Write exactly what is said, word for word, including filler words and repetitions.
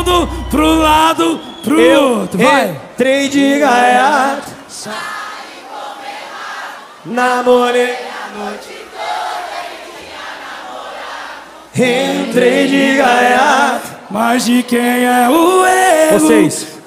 pro lado, pro Eu outro. Vai. entrei de gaiato, namorei a noite toda. Entrei de gaiato. Mas de quem é o erro? Vocês.